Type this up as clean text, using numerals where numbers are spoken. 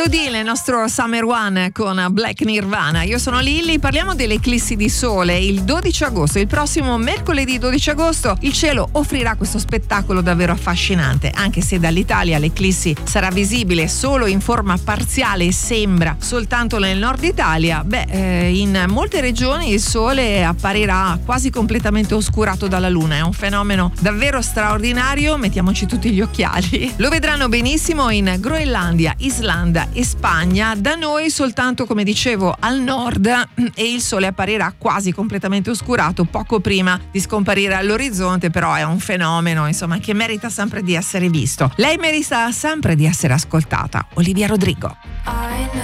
Elodie, il nostro Summer One con Black Nirvana. Io sono Lilly, parliamo delle eclissi di sole. Il 12 agosto, il prossimo mercoledì 12 agosto, il cielo offrirà questo spettacolo davvero affascinante. Anche se dall'Italia l'eclissi sarà visibile solo in forma parziale e sembra soltanto nel nord Italia, in molte regioni il sole apparirà quasi completamente oscurato dalla luna. È un fenomeno davvero straordinario, mettiamoci tutti gli occhiali. Lo vedranno benissimo in Groenlandia, Islanda e Spagna. Da noi soltanto, come dicevo, al nord, e il sole apparirà quasi completamente oscurato poco prima di scomparire all'orizzonte. Però è un fenomeno, insomma, che merita sempre di essere visto. Lei merita sempre di essere ascoltata. Olivia Rodrigo.